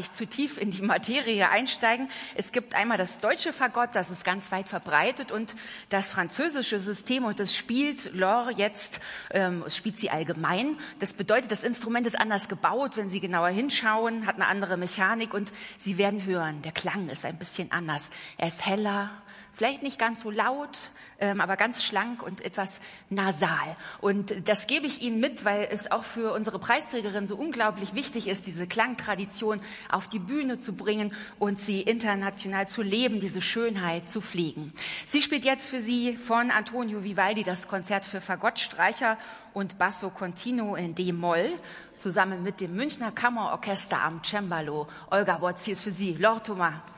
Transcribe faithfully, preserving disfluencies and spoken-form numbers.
nicht zu tief in die Materie einsteigen. Es gibt einmal das deutsche Fagott, das ist ganz weit verbreitet, und das französische System, und das spielt Laure jetzt, ähm, spielt sie allgemein. Das bedeutet, das Instrument ist anders gebaut, wenn Sie genauer hinschauen, hat eine andere Mechanik, und Sie werden hören, der Klang ist ein bisschen anders. Er ist heller, vielleicht nicht ganz so laut, ähm, aber ganz schlank und etwas nasal. Und das gebe ich Ihnen mit, weil es auch für unsere Preisträgerin so unglaublich wichtig ist, diese Klangtradition auf die Bühne zu bringen und sie international zu leben, diese Schönheit zu pflegen. Sie spielt jetzt für Sie von Antonio Vivaldi das Konzert für Fagott, Streicher und Basso Continuo in D-Moll, zusammen mit dem Münchner Kammerorchester am Cembalo. Olga Bozzi ist für Sie, Laure Thomas.